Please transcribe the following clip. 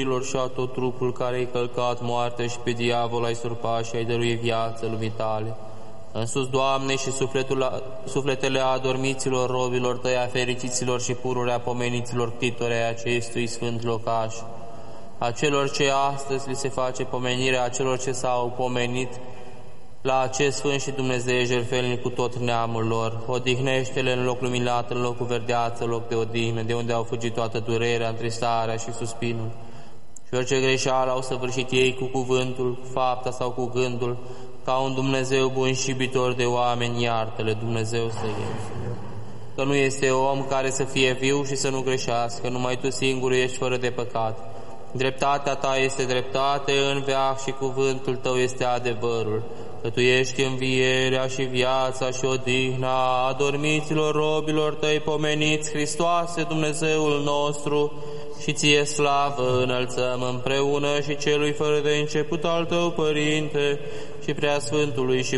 cerurilor și a tot trupul care ai călcat moartea și pe diavol ai surpat și ai dăruit viață lumii tale. Însus, Doamne, și sufletele adormiților robilor tăi, a fericiților și pururea pomeniților ctitori ai acestui sfânt locaș, a celor ce astăzi li se face pomenirea, a celor ce s-au pomenit la acest sfânt și Dumnezeu jertfelnic cu tot neamul lor. Odihnește-le în loc luminat, în locul verdeață, în loc de odihnă, de unde au fugit toată durerea, întristarea și suspinul. Și orice greșeală au săvârșit ei cu cuvântul, cu fapta sau cu gândul, ca un Dumnezeu bun și iubitor de oameni, iartă-le, Dumnezeu să ierte. Că nu este om care să fie viu și să nu greșească, numai Tu singur ești fără de păcat. Dreptatea Ta este dreptate în veac și cuvântul Tău este adevărul, că Tu ești învierea și viața și odihna adormiților robilor Tăi pomeniți, Hristoase, Dumnezeul nostru, și Ție slavă înălțăm împreună și Celui fără de început al Tău, Părinte, și Preasfântului și